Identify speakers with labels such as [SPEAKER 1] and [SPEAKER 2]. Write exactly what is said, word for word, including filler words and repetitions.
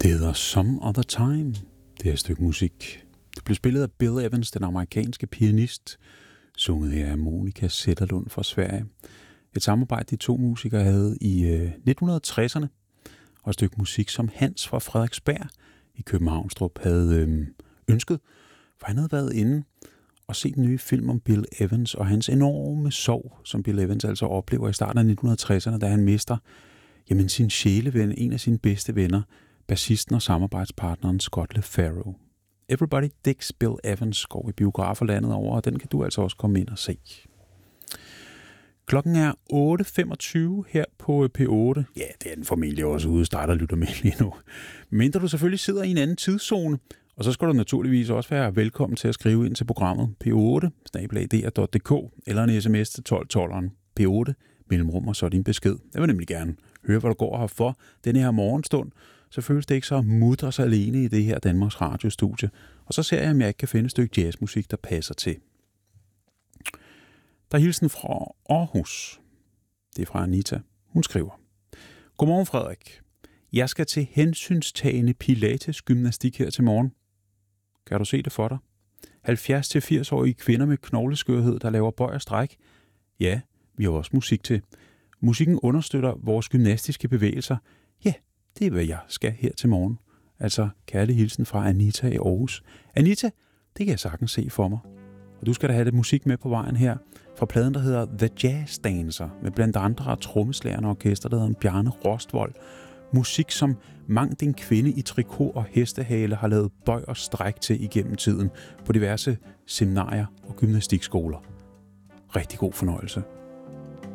[SPEAKER 1] Det hedder Some Other Time, det her stykke musik. Det blev spillet af Bill Evans, den amerikanske pianist, sunget her af Monica Zetterlund fra Sverige. Et samarbejde, de to musikere havde i øh, nitten tresserne, og et stykke musik, som Hans fra Frederiksberg i Københavnstrup havde øh, ønsket, for han havde været inde og set den nye film om Bill Evans og hans enorme sorg, som Bill Evans altså oplever i starten af nitten tresserne, da han mister jamen, sin sjæleven, en af sine bedste venner, bassisten og samarbejdspartneren Scott LaFaro. Everybody Digs Bill Evans går i biografer landet over, og den kan du altså også komme ind og se. Klokken er otte femogtyve her på P otte. Ja, det er den formentlig også ude, starter lytter med lige nu. Mindre du selvfølgelig sidder i en anden tidszone, og så skal du naturligvis også være velkommen til at skrive ind til programmet P otte snabel-a d r punktum d k eller en sms til tolv tolv P otte mellemrum og så din besked. Jeg vil nemlig gerne høre, hvad du går her for denne her morgenstund. Så føles det ikke så mutters alene i det her Danmarks radiostudie. Og så ser jeg, om jeg ikke kan finde et stykke jazzmusik, der passer til. Der er hilsen fra Aarhus. Det er fra Anita. Hun skriver: Godmorgen Frederik. Jeg skal til hensynstagende pilates gymnastik her til morgen. Kan du se det for dig? halvfjerds til firs-årige kvinder med knogleskørhed, der laver bøj og stræk. Ja, vi har også musik til. Musikken understøtter vores gymnastiske bevægelser. Ja, det er, hvad jeg skal her til morgen. Altså, kærlig hilsen fra Anita i Aarhus. Anita, det kan jeg sagtens se for mig. Og du skal da have lidt musik med på vejen her, fra pladen, der hedder The Jazz Dancer, med blandt andre trommeslagerne og orkester, der hedder Bjarne Rostvold. Musik, som mangt en kvinde i trikot og hestehale har lavet bøj og stræk til igennem tiden på diverse seminarier og gymnastikskoler. Rigtig god fornøjelse.